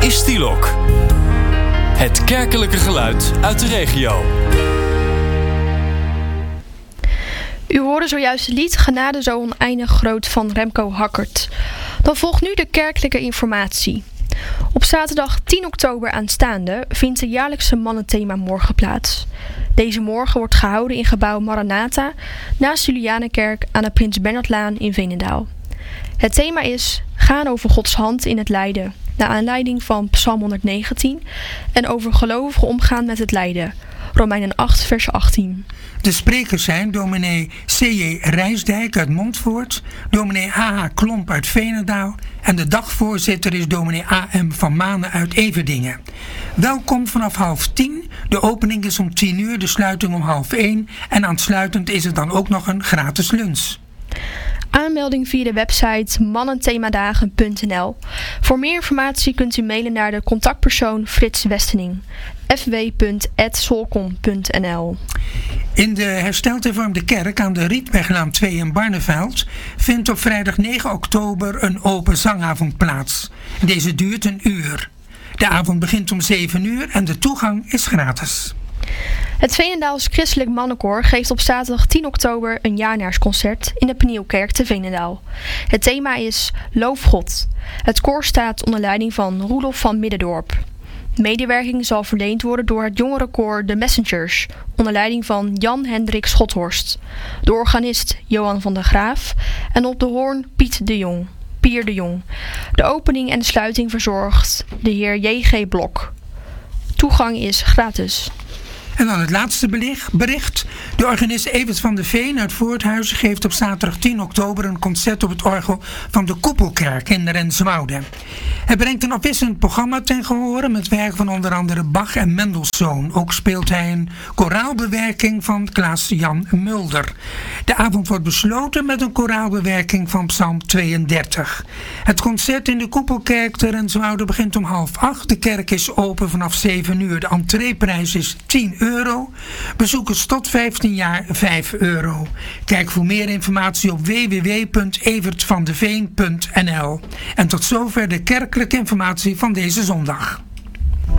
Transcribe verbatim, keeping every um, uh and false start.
is Stielok. Het kerkelijke geluid uit de regio. U hoorde zojuist het lied Genade zo oneindig groot van Remco Hackert. Dan volgt nu de kerkelijke informatie. Op zaterdag tien oktober aanstaande vindt de jaarlijkse mannenthema morgen plaats. Deze morgen wordt gehouden in gebouw Maranatha naast de Julianenkerk aan de Prins Bernhardlaan in Veenendaal. Het thema is Gaan over Gods hand in het lijden, naar aanleiding van Psalm honderdnegentien en over gelovigen omgaan met het lijden, Romeinen acht vers achttien. De sprekers zijn dominee C J Rijsdijk uit Montfoort, dominee A H Klomp uit Veenendaal en de dagvoorzitter is dominee A M van Manen uit Everdingen. Welkom vanaf half tien, de opening is om tien uur, de sluiting om half één en aansluitend is er dan ook nog een gratis lunch. Aanmelding via de website mannenthemadagen punt n l. Voor meer informatie kunt u mailen naar de contactpersoon Frits Westening. f w punt at solcom punt n l. In de hersteld hervormde kerk aan de Rietweglaan twee in Barneveld vindt op vrijdag negen oktober een open zangavond plaats. Deze duurt een uur. De avond begint om zeven uur en de toegang is gratis. Het Veenendaals Christelijk Mannenkoor geeft op zaterdag tien oktober een jaarnaarsconcert in de Penielkerk te Veenendaal. Het thema is Loof God. Het koor staat onder leiding van Roelof van Middendorp. Medewerking zal verleend worden door het jongerenkoor The Messengers, onder leiding van Jan Hendrik Schothorst, de organist Johan van der Graaf en op de hoorn Piet de Jong, Pier de Jong. De opening en de sluiting verzorgt de heer J G Blok. Toegang is gratis. En dan het laatste bericht. De organist Evert van de Veen uit Voorthuizen geeft op zaterdag tien oktober een concert op het orgel van de Koepelkerk in Renswoude. Hij brengt een afwisselend programma ten gehore met werk van onder andere Bach en Mendelssohn. Ook speelt hij een koraalbewerking van Klaas-Jan Mulder. De avond wordt besloten met een koraalbewerking van Psalm tweeëndertig. Het concert in de Koepelkerk te Renswoude begint om half acht. De kerk is open vanaf zeven uur. De entreeprijs is tien euro. Bezoekers tot vijftien jaar vijf euro. Kijk voor meer informatie op w w w punt evert van de veen punt n l. En tot zover de kerkelijke informatie van deze zondag.